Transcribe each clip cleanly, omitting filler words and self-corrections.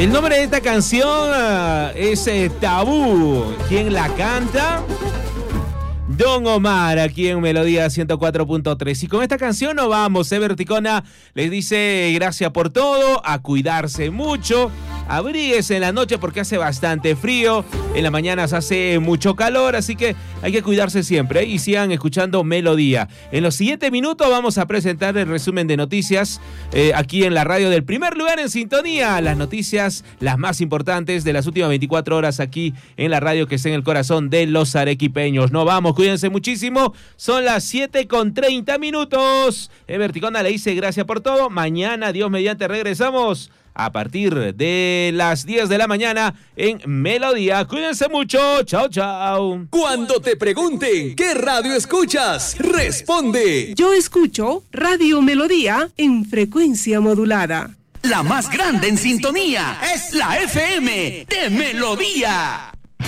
El nombre de esta canción es Tabú. ¿Quién la canta? Don Omar, aquí en Melodía 104.3. Y con esta canción nos vamos. Verticona les dice gracias por todo, a cuidarse mucho, abríguese en la noche porque hace bastante frío, en las mañanas hace mucho calor, así que hay que cuidarse siempre, y sigan escuchando Melodía. En los siguientes minutos vamos a presentar el resumen de noticias aquí en la radio del primer lugar en sintonía. Las noticias, las más importantes de las últimas 24 horas aquí en la radio que está en el corazón de los arequipeños. Nos vamos, cuídense muchísimo. Son las 7:30. Verticona le dice gracias por todo. Mañana, Dios mediante, regresamos a partir de las 10 de la mañana en Melodía. Cuídense mucho. Chao, chao. Cuando te pregunten ¿qué radio escuchas? Responde: yo escucho Radio Melodía en frecuencia modulada. La más grande en sintonía es la FM de Melodía.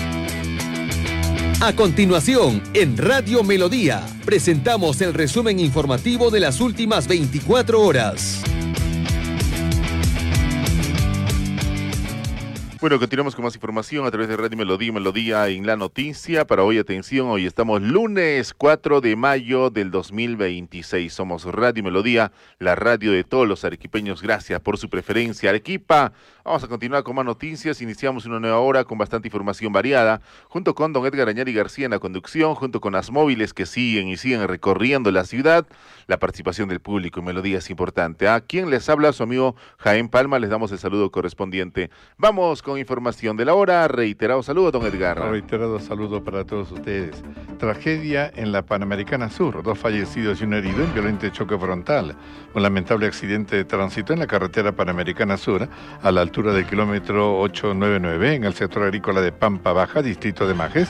A continuación, en Radio Melodía, presentamos el resumen informativo de las últimas 24 horas. Bueno, continuamos con más información a través de Radio Melodía, Melodía en la noticia. Para hoy, atención, hoy estamos lunes 4 de mayo del 2026. Somos Radio Melodía, la radio de todos los arequipeños. Gracias por su preferencia, Arequipa. Vamos a continuar con más noticias. Iniciamos una nueva hora con bastante información variada, junto con don Edgar Añari García en la conducción, junto con las móviles que siguen recorriendo la ciudad. La participación del público en Melodía es importante. A quien les habla, su amigo Jaén Palma, les damos el saludo correspondiente. Vamos con información de la hora. Reiterado saludo, don Edgar. Reiterado saludo para todos ustedes. Tragedia en la Panamericana Sur. 2 fallecidos y un herido en violento choque frontal. Un lamentable accidente de tránsito en la carretera Panamericana Sur, a la altura del kilómetro 899, en el sector agrícola de Pampa Baja, distrito de Majes.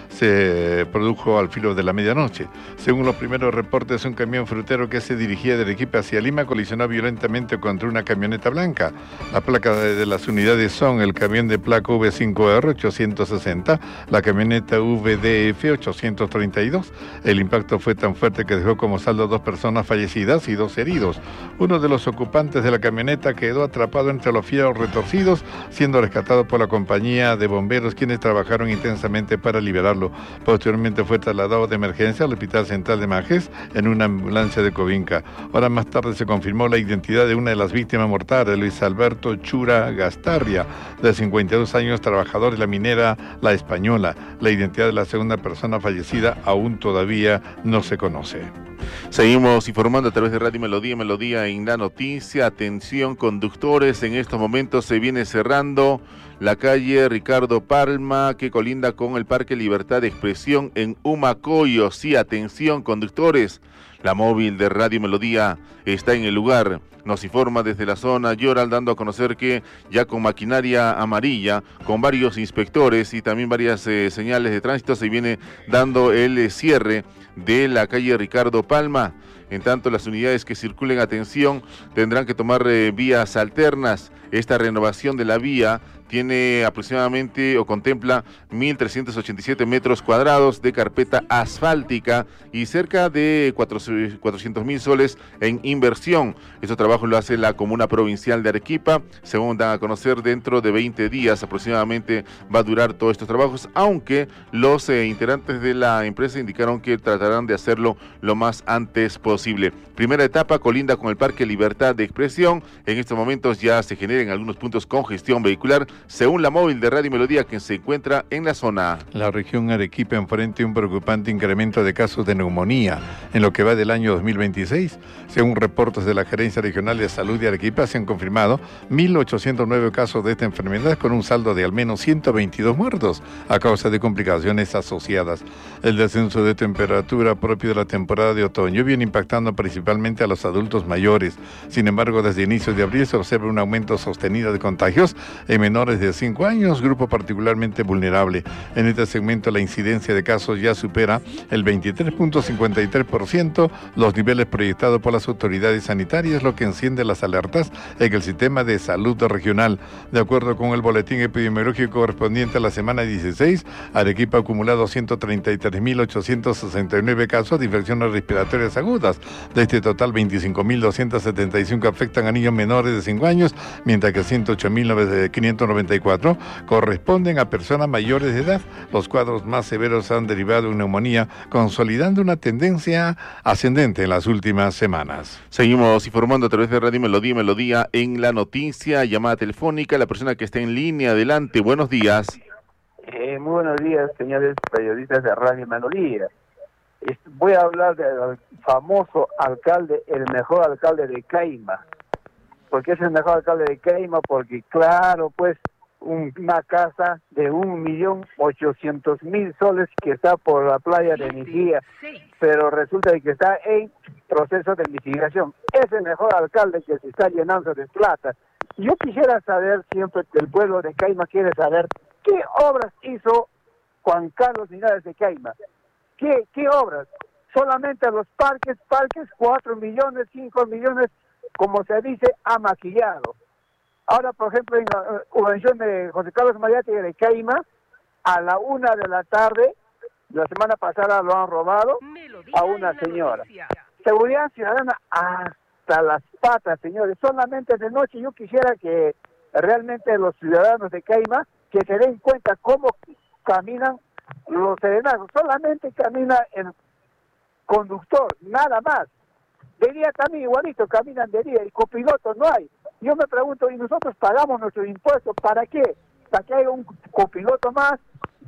Se produjo al filo de la medianoche. Según los primeros reportes, un camión frutero que se dirigía de Arequipa hacia Lima colisionó violentamente contra una camioneta blanca. Las placas de las unidades son el camión de placa V5R 860, la camioneta VDF 832. El impacto fue tan fuerte que dejó como saldo 2 personas fallecidas y 2 heridos. Uno de los ocupantes de la camioneta quedó atrapado entre los fierros retorcidos, siendo rescatado por la compañía de bomberos, quienes trabajaron intensamente para liberarlo. Posteriormente fue trasladado de emergencia al Hospital Central de Majes en una ambulancia de Covinca. Horas más tarde se confirmó la identidad de una de las víctimas mortales, Luis Alberto Chura Gastarria, de 52 años, trabajador de la minera La Española. La identidad de la segunda persona fallecida aún todavía no se conoce. Seguimos informando a través de Radio Melodía, Melodía en la noticia. Atención, conductores, en estos momentos se viene cerrando la calle Ricardo Palma, que colinda con el Parque Libertad de Expresión en Humacoyo. Sí, atención, conductores, la móvil de Radio Melodía está en el lugar. Nos informa desde la zona Lloral, dando a conocer que ya con maquinaria amarilla, con varios inspectores y también varias señales de tránsito, se viene dando el cierre de la calle Ricardo Palma. En tanto, las unidades que circulen, atención, tendrán que tomar vías alternas. Esta renovación de la vía tiene aproximadamente o contempla 1.387 metros cuadrados de carpeta asfáltica y cerca de 400.000 soles en inversión. Este trabajo lo hace la Comuna Provincial de Arequipa. Según dan a conocer, dentro de 20 días aproximadamente va a durar todos estos trabajos, aunque los integrantes de la empresa indicaron que tratarán de hacerlo lo más antes posible. Primera etapa colinda con el Parque Libertad de Expresión. En estos momentos ya se genera en algunos puntos congestión vehicular, según la móvil de Radio Melodía que se encuentra en la zona. La región Arequipa enfrenta un preocupante incremento de casos de neumonía en lo que va del año 2026. Según reportes de la Gerencia Regional de Salud de Arequipa, se han confirmado 1.809 casos de esta enfermedad, con un saldo de al menos 122 muertos a causa de complicaciones asociadas. El descenso de temperatura propio de la temporada de otoño viene impactando principalmente a los adultos mayores. Sin embargo, desde inicios de abril se observa un aumento sostenido de contagios en menores de 5 años, grupo particularmente vulnerable. En este segmento la incidencia de casos ya supera el 23.53%, los niveles proyectados por las autoridades sanitarias, lo que enciende las alertas en el sistema de salud regional. De acuerdo con el boletín epidemiológico correspondiente a la semana 16, Arequipa ha acumulado 133.869 casos de infecciones respiratorias agudas. De este total, 25.275 afectan a niños menores de 5 años, mientras mientras que 108.594 corresponden a personas mayores de edad. Los cuadros más severos han derivado en neumonía, consolidando una tendencia ascendente en las últimas semanas. Seguimos informando a través de Radio Melodía en la noticia, llamada telefónica, la persona que está en línea, adelante, buenos días. Muy buenos días, señores periodistas de Radio Melodía. Voy a hablar del famoso alcalde, el mejor alcalde de Caima. ¿Por qué es el mejor alcalde de Caima? Porque claro, pues, una casa de 1.800.000 soles que está por la playa de Mejía, pero resulta que está en proceso de investigación. Es el mejor alcalde que se está llenando de plata. Yo quisiera saber, siempre el pueblo de Caima quiere saber, ¿qué obras hizo Juan Carlos Linares de Caima? ¿Qué obras? Solamente los parques, 4 millones, 5 millones, como se dice, ha maquillado. Ahora, por ejemplo, en la urbanización de José Carlos Mariate de Caima, a la 1 de la tarde, la semana pasada lo han robado a una señora. Seguridad ciudadana hasta las patas, señores. Solamente de noche yo quisiera que realmente los ciudadanos de Caima que se den cuenta cómo caminan los serenazgos. Solamente camina el conductor, nada más. De día también igualito, caminan de día, y copilotos no hay. Yo me pregunto, ¿y nosotros pagamos nuestros impuestos para qué? ¿Para que haya un copiloto más,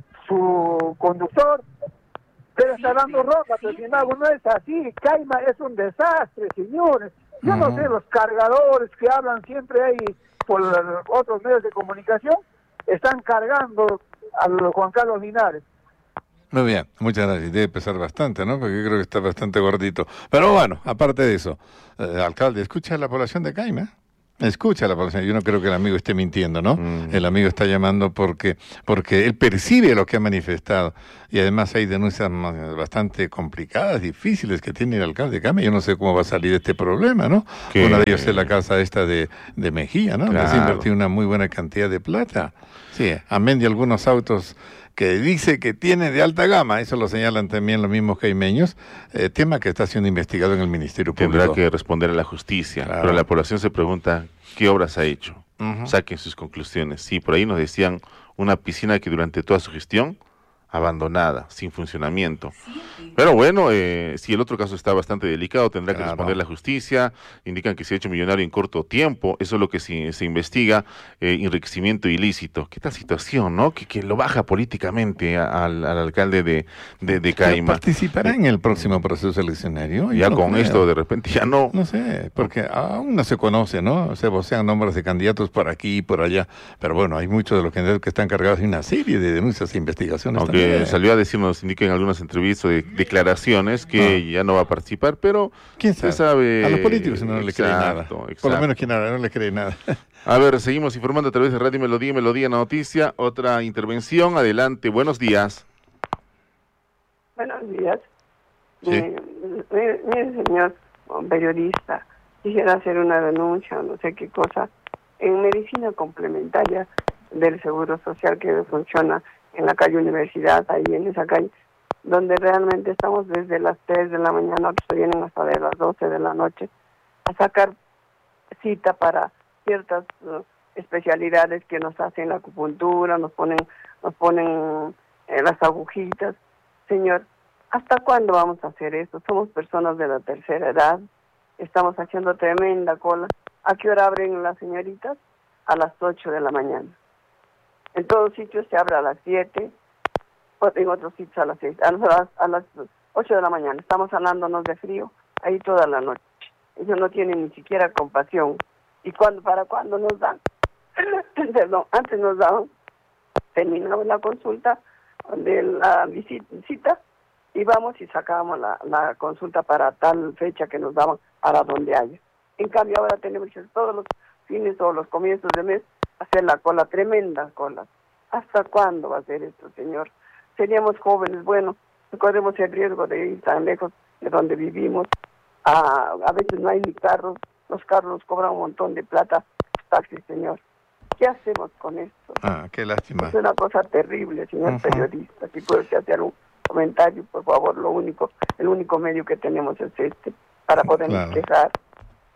su conductor? Pero está dando ropa, pero sin embargo no es así. Caima es un desastre, señores. Yo no sé, los cargadores que hablan siempre ahí por otros medios de comunicación, están cargando a Juan Carlos Linares. Muy bien, muchas gracias. Debe pesar bastante, ¿no? Porque yo creo que está bastante gordito. Pero bueno, aparte de eso, alcalde, escucha a la población de Caima. Escucha a la población. Yo no creo que el amigo esté mintiendo, ¿no? El amigo está llamando porque él percibe lo que ha manifestado. Y además hay denuncias bastante complicadas, difíciles que tiene el alcalde de Caima. Yo no sé cómo va a salir este problema, ¿no? Una de ellas es la casa esta de Mejía, ¿no? Claro. Se ha invertido una muy buena cantidad de plata. Sí, amén de algunos autos que dice que tiene de alta gama, eso lo señalan también los mismos caimeños, tema que está siendo investigado en el Ministerio Público. Tendrá que responder a la justicia, claro. Pero la población se pregunta, ¿qué obras ha hecho? Saquen sus conclusiones. Sí, por ahí nos decían una piscina que durante toda su gestión, abandonada, sin funcionamiento. Pero bueno, si el otro caso está bastante delicado, tendrá que responder la justicia. Indican que se ha hecho millonario en corto tiempo. Eso es lo que se investiga, enriquecimiento ilícito. ¿Qué tal situación, no? Que lo baja políticamente al alcalde de Caima. ¿Participará en el próximo proceso eleccionario? Ya con esto de repente ya no. No sé, porque aún no se conoce, ¿no? Se vocean nombres de candidatos por aquí y por allá. Pero bueno, hay muchos de los candidatos que están cargados de una serie de denuncias e investigaciones. Aunque salió a decir, nos indica en algunas entrevistas, declaraciones que ya no va a participar, pero ¿quién sabe? A los políticos no le cree nada. Exacto. Por lo menos quien habla no le cree nada. A ver, seguimos informando a través de Radio Melodía Noticia. Otra intervención, adelante, buenos días. Buenos días. Sí. Mire, señor periodista, quisiera hacer una denuncia, no sé qué cosa, en medicina complementaria del Seguro Social que funciona en la calle Universidad, ahí en esa calle, donde realmente estamos desde las 3 de la mañana, otros vienen hasta de las 12 de la noche, a sacar cita para ciertas especialidades que nos hacen la acupuntura, nos ponen las agujitas. Señor, ¿hasta cuándo vamos a hacer esto? Somos personas de la tercera edad, estamos haciendo tremenda cola. ¿A qué hora abren las señoritas? A las 8 de la mañana. En todos sitios se abre a las 7, en otros sitios a las 6, a las 8 de la mañana. Estamos hablándonos de frío ahí toda la noche. Ellos no tienen ni siquiera compasión. ¿Y para cuándo nos dan? Perdón, antes nos daban, terminamos la consulta de la visita, íbamos y sacábamos la consulta para tal fecha que nos daban para donde haya. En cambio ahora tenemos que todos los fines o los comienzos de mes hacer la cola, tremenda cola. ¿Hasta cuándo va a ser esto, señor? Seríamos jóvenes, bueno, corremos el riesgo de ir tan lejos de donde vivimos. A veces no hay ni carros, los carros nos cobran un montón de plata, taxis, señor. ¿Qué hacemos con esto? Qué lástima. Es una cosa terrible, señor periodista. Si puede hacer un comentario, por favor, el único medio que tenemos es este, para podernos quejar.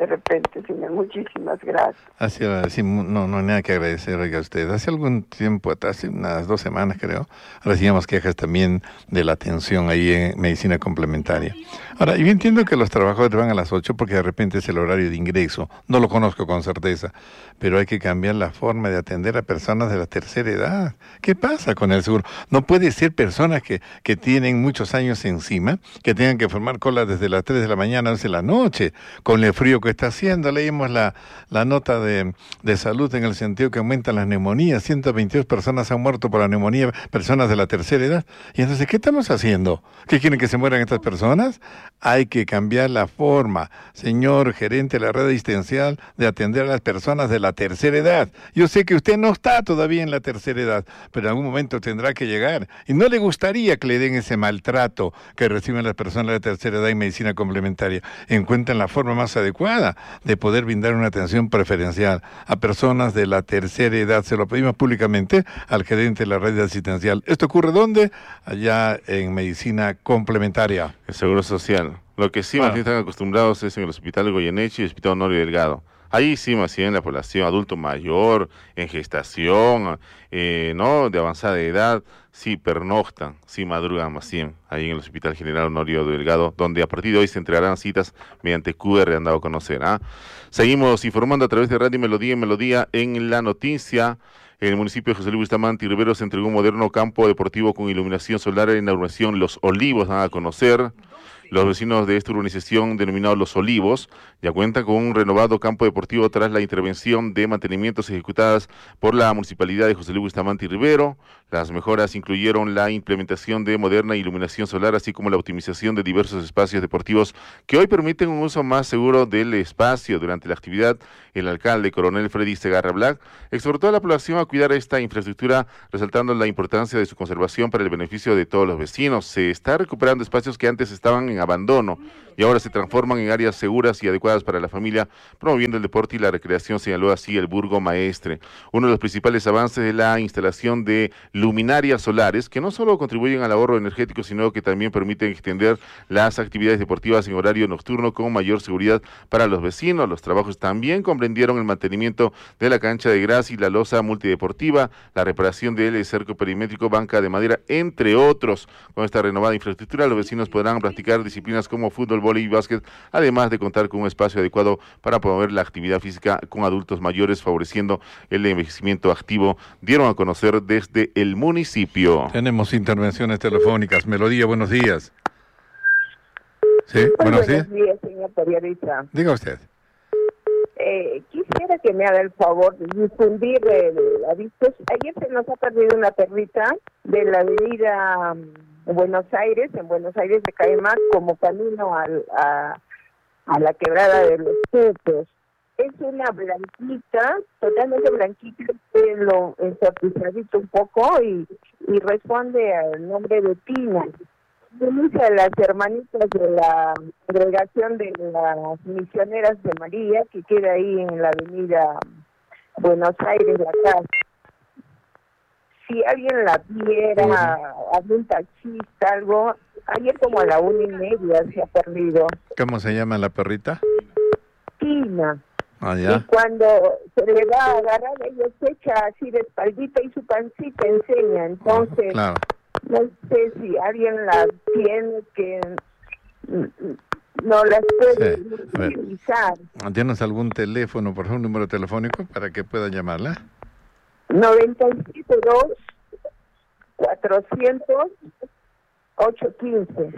de repente, señor. Muchísimas gracias. Así, sí, no hay nada que agradecer a usted. Hace algún tiempo atrás, unas 2 semanas creo, recibíamos quejas también de la atención ahí en medicina complementaria. Ahora, yo entiendo que los trabajadores van a las 8 porque de repente es el horario de ingreso. No lo conozco con certeza, pero hay que cambiar la forma de atender a personas de la tercera edad. ¿Qué pasa con el seguro? No puede ser personas que tienen muchos años encima, que tengan que formar cola desde las 3 de la mañana a 11 de la noche, con el frío que está haciendo. Leímos la nota de salud en el sentido que aumentan las neumonías. 122 personas han muerto por la neumonía, personas de la tercera edad. Y entonces, ¿qué estamos haciendo? ¿Qué quieren que se mueran estas personas? Hay que cambiar la forma, señor gerente de la red asistencial, de atender a las personas de la tercera edad. Yo sé que usted no está todavía en la tercera edad, pero en algún momento tendrá que llegar. Y no le gustaría que le den ese maltrato que reciben las personas de la tercera edad en medicina complementaria. Encuentren la forma más adecuada de poder brindar una atención preferencial a personas de la tercera edad. Se lo pedimos públicamente al gerente de la red asistencial. ¿Esto ocurre dónde? Allá en medicina complementaria. El Seguro Social. Lo que sí más bien están acostumbrados es en el Hospital Goyeneche y el Hospital Honorio Delgado. Ahí sí más bien la población adulto mayor, en gestación, ¿no? De avanzada edad, sí pernoctan, sí madrugan más bien, ahí en el Hospital General Honorio Delgado, donde a partir de hoy se entregarán citas mediante QR, han dado a conocer. Seguimos informando a través de Radio Melodía en la noticia. En el municipio de José Luis Bustamante y Rivero se entregó un moderno campo deportivo con iluminación solar en la urbanización Los Olivos, dan a conocer. Los vecinos de esta urbanización, denominado Los Olivos, ya cuentan con un renovado campo deportivo tras la intervención de mantenimientos ejecutadas por la Municipalidad de José Luis Bustamante y Rivero. Las mejoras incluyeron la implementación de moderna iluminación solar, así como la optimización de diversos espacios deportivos que hoy permiten un uso más seguro del espacio. Durante la actividad, el alcalde, coronel Freddy Segarra Black, exhortó a la población a cuidar esta infraestructura, resaltando la importancia de su conservación para el beneficio de todos los vecinos. Se está recuperando espacios que antes estaban en abandono y ahora se transforman en áreas seguras y adecuadas para la familia, promoviendo el deporte y la recreación, señaló así el burgomaestre. Uno de los principales avances es la instalación de luminarias solares, que no solo contribuyen al ahorro energético, sino que también permiten extender las actividades deportivas en horario nocturno con mayor seguridad para los vecinos. Los trabajos también comprendieron el mantenimiento de la cancha de gras y la losa multideportiva, la reparación del cerco perimétrico, banca de madera, entre otros. Con esta renovada infraestructura, los vecinos podrán practicar disciplinas como fútbol, vóley y básquet, además de contar con un espacio adecuado para promover la actividad física con adultos mayores, favoreciendo el envejecimiento activo, dieron a conocer desde el municipio. Tenemos intervenciones telefónicas. Melodía, buenos días. Sí, buenos días, señor periodista. Diga usted. Quisiera que me haga el favor de difundir el aviso. Ayer se nos ha perdido una perrita de la avenida Buenos Aires, en Buenos Aires de Caimán, como camino a la quebrada de los Tetos. Es una blanquita, totalmente blanquita, pelo ensortizadito un poco y responde al nombre de Tina. Denuncia a las hermanitas de la congregación de las misioneras de María, que queda ahí en la avenida Buenos Aires, la casa. Si alguien la viera, algún taxista, algo, ayer como a la 1:30 se ha perdido. ¿Cómo se llama la perrita? Tina. Ah, ya. Y cuando se le va a agarrar, ella se echa así de espaldita y su pancita enseña. Entonces, claro. No sé si alguien la tiene que no las puede utilizar. ¿Tienes algún teléfono, por ejemplo, un número telefónico para que pueda llamarla? 972 400 815.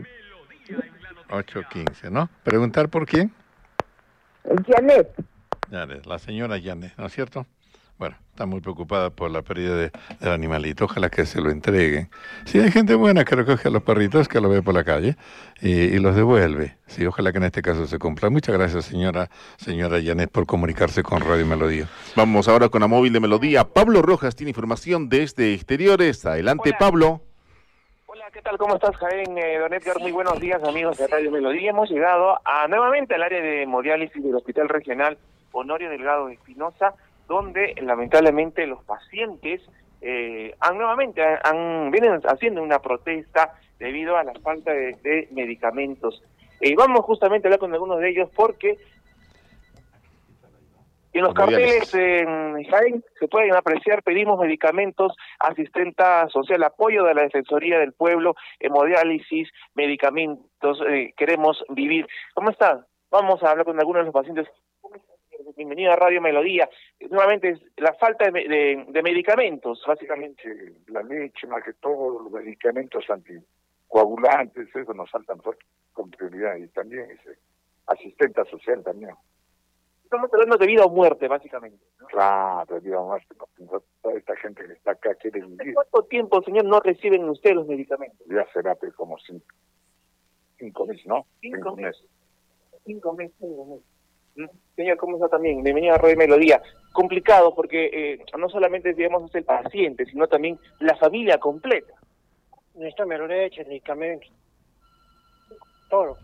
815, ¿no? ¿Preguntar por quién? Janet. Janet, la señora Janet, ¿no es cierto? Bueno, está muy preocupada por la pérdida del animalito. Ojalá que se lo entreguen. Sí, hay gente buena que recoge a los perritos, que los ve por la calle y los devuelve. Sí, ojalá que en este caso se cumpla. Muchas gracias, señora Janet, por comunicarse con Radio Melodía. Vamos ahora con la móvil de Melodía. Pablo Rojas tiene información desde exteriores. Adelante, hola. Pablo. Hola, ¿qué tal? ¿Cómo estás, Jaén? Don Edgar, muy buenos días, amigos de Radio Melodía. Hemos llegado nuevamente al área de hemodiálisis del Hospital Regional Honorio Delgado de Espinosa, donde lamentablemente los pacientes vienen haciendo una protesta debido a la falta de medicamentos. Vamos justamente a hablar con algunos de ellos porque Y en los carteles, Jaén, se pueden apreciar: pedimos medicamentos, asistenta social, apoyo de la Defensoría del Pueblo, hemodiálisis, medicamentos, queremos vivir. ¿Cómo está? Vamos a hablar con algunos de los pacientes. Bienvenido a Radio Melodía. Nuevamente, es la falta de medicamentos, básicamente. La leche, más que todo, los medicamentos anticoagulantes, eso nos faltan con prioridad. Y también asistenta social también. Estamos hablando de vida o muerte, básicamente, ¿no? Claro, de vida o muerte. Toda esta gente que está acá quiere vivir. ¿Cuánto tiempo, señor, no reciben ustedes los medicamentos? Ya será como 5 meses, ¿no? 5 meses. 5 meses. Señor, ¿cómo está también? Bienvenido a Radio Melodía. Complicado porque no solamente, digamos, es el paciente, sino también la familia completa. Necesitamos leche, medicamentos, todo.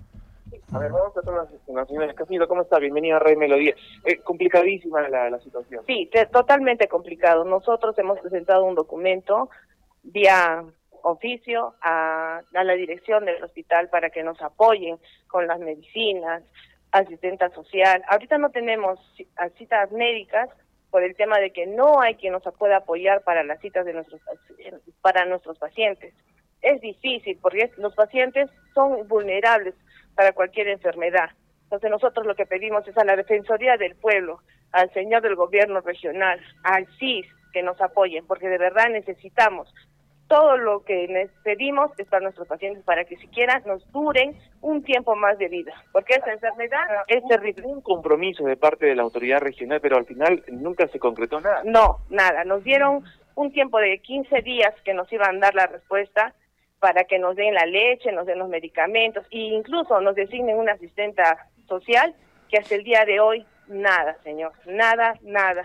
A ver, vamos a con la señora Castillo. ¿Cómo está? Bienvenida a Radio Melodía. Complicadísima la situación. Sí, totalmente complicado. Nosotros hemos presentado un documento vía oficio a la dirección del hospital para que nos apoyen con las medicinas, asistenta social. Ahorita no tenemos citas médicas por el tema de que no hay quien nos pueda apoyar para las citas de para nuestros pacientes. Es difícil porque los pacientes son vulnerables para cualquier enfermedad. Entonces nosotros lo que pedimos es a la Defensoría del Pueblo, al señor del gobierno regional, al CIS, que nos apoyen, porque de verdad necesitamos. Todo lo que pedimos es para nuestros pacientes, para que siquiera nos duren un tiempo más de vida, porque esta enfermedad es terrible. Un compromiso de parte de la autoridad regional, pero al final nunca se concretó nada. No, nada. Nos dieron un tiempo de 15 días que nos iban a dar la respuesta para que nos den la leche, nos den los medicamentos e incluso nos designen una asistenta social, que hasta el día de hoy nada, señor, nada.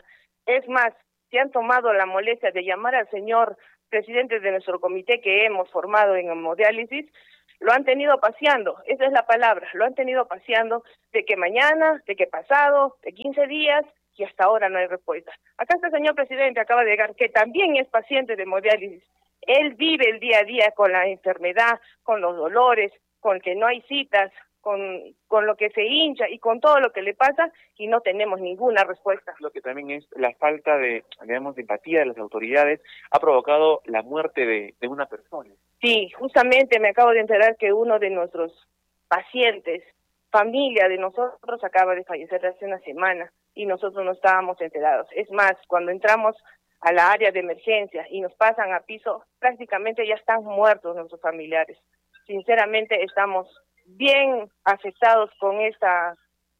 Es más, se han tomado la molestia de llamar al señor presidente de nuestro comité que hemos formado en hemodiálisis, lo han tenido paseando, esa es la palabra, lo han tenido paseando de que mañana, de que pasado, de 15 días, y hasta ahora no hay respuesta. Acá está el señor presidente, acaba de llegar, que también es paciente de hemodiálisis. Él vive el día a día con la enfermedad, con los dolores, con que no hay citas, con lo que se hincha y con todo lo que le pasa, y no tenemos ninguna respuesta. Lo que también es la falta de, digamos, de empatía de las autoridades ha provocado la muerte de una persona. Sí, justamente me acabo de enterar que uno de nuestros pacientes, familia de nosotros, acaba de fallecer hace una semana y nosotros no estábamos enterados. Es más, cuando entramos a la área de emergencia y nos pasan a piso, prácticamente ya están muertos nuestros familiares. Sinceramente estamos bien afectados con esta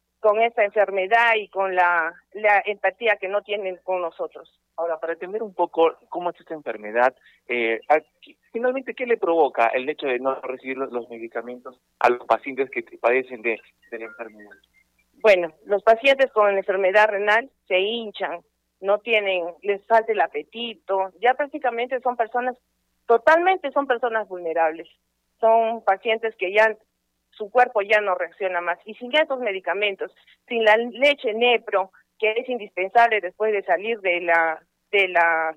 enfermedad y con la empatía que no tienen con nosotros. Ahora, para entender un poco cómo es esta enfermedad, finalmente, ¿qué le provoca el hecho de no recibir los medicamentos a los pacientes que padecen de la enfermedad? Bueno, los pacientes con enfermedad renal se hinchan, les falta el apetito, ya prácticamente son personas vulnerables. Son pacientes que ya su cuerpo ya no reacciona más. Y sin estos medicamentos, sin la leche Nepro, que es indispensable después de salir de la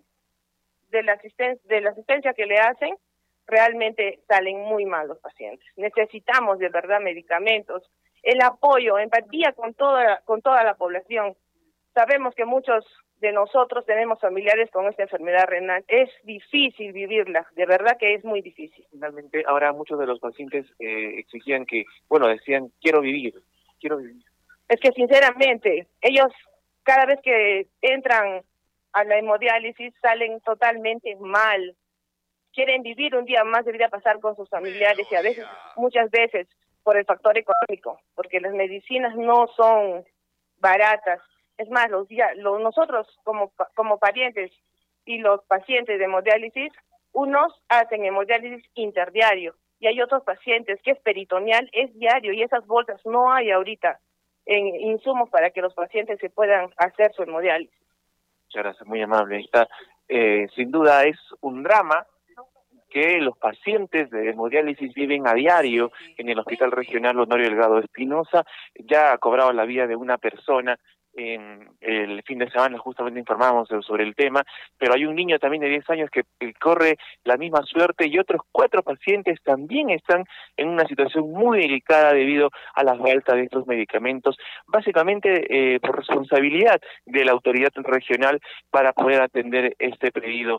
asistencia que le hacen, realmente salen muy mal los pacientes. Necesitamos de verdad medicamentos, el apoyo, empatía con toda la población. Sabemos que muchos de nosotros tenemos familiares con esta enfermedad renal. Es difícil vivirla, de verdad que es muy difícil. Finalmente, ahora muchos de los pacientes exigían decían, quiero vivir. Es que sinceramente, ellos cada vez que entran a la hemodiálisis salen totalmente mal. Quieren vivir un día más de vida, pasar con sus familiares y muchas veces por el factor económico, porque las medicinas no son baratas. Es más, nosotros como parientes y los pacientes de hemodiálisis, unos hacen hemodiálisis interdiario y hay otros pacientes que es peritoneal, es diario, y esas bolsas no hay ahorita en insumos para que los pacientes se puedan hacer su hemodiálisis. Muchas gracias, muy amable. Ahí está. Sin duda es un drama que los pacientes de hemodiálisis viven a diario en el Hospital Regional Honorio Delgado Espinosa. Ya ha cobrado la vida de una persona el fin de semana justamente informábamos sobre el tema, pero hay un niño también de 10 años que corre la misma suerte y otros 4 pacientes también están en una situación muy delicada debido a la falta de estos medicamentos, básicamente por responsabilidad de la autoridad regional para poder atender este pedido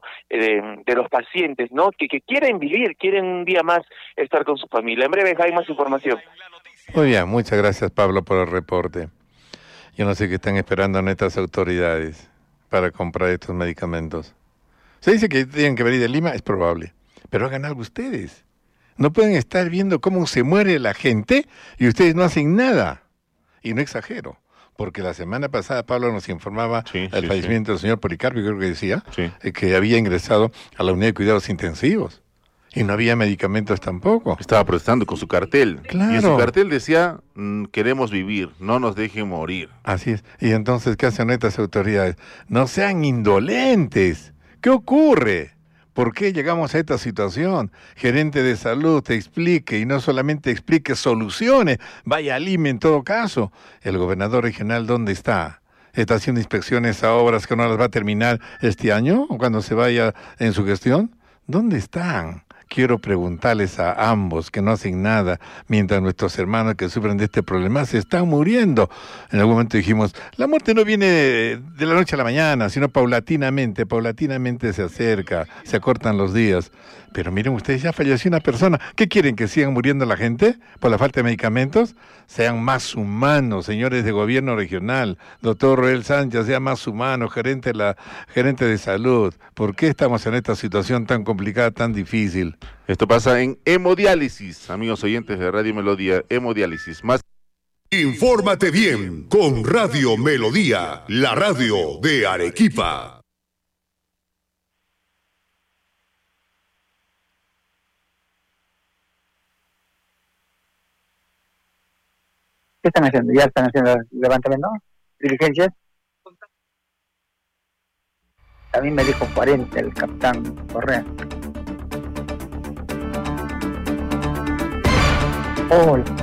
de los pacientes, ¿no? Que quieren vivir, quieren un día más estar con su familia. En breve hay más información. Muy bien, muchas gracias Pablo por el reporte. Yo no sé qué están esperando nuestras autoridades para comprar estos medicamentos. Se dice que tienen que venir de Lima, es probable, pero hagan algo ustedes. No pueden estar viendo cómo se muere la gente y ustedes no hacen nada. Y no exagero, porque la semana pasada Pablo nos informaba del fallecimiento del señor Policarpio, creo que decía, que había ingresado a la unidad de cuidados intensivos. Y no había medicamentos tampoco. Estaba protestando con su cartel. Claro. Y en su cartel decía, queremos vivir, no nos dejen morir. Así es. Y entonces, ¿qué hacen estas autoridades? No sean indolentes. ¿Qué ocurre? ¿Por qué llegamos a esta situación? Gerente de salud, te explique, y no solamente explique, soluciones. Vaya al IME en todo caso. El gobernador regional, ¿dónde está? ¿Está haciendo inspecciones a obras que no las va a terminar este año o cuando se vaya en su gestión? ¿Dónde están? Quiero preguntarles a ambos que no hacen nada mientras nuestros hermanos que sufren de este problema se están muriendo. En algún momento dijimos, la muerte no viene de la noche a la mañana, sino paulatinamente se acerca, se acortan los días. Pero miren ustedes, ya falleció una persona. ¿Qué quieren, que sigan muriendo la gente por la falta de medicamentos? Sean más humanos, señores de gobierno regional. Doctor Roel Sánchez, sea más humano, gerente de salud. ¿Por qué estamos en esta situación tan complicada, tan difícil? Esto pasa en hemodiálisis, amigos oyentes de Radio Melodía, hemodiálisis. Más. Infórmate bien con Radio Melodía, la radio de Arequipa. ¿Qué están haciendo? Ya están haciendo levantamiento, diligencias. A mí me dijo 40 el capitán Correa. Hola.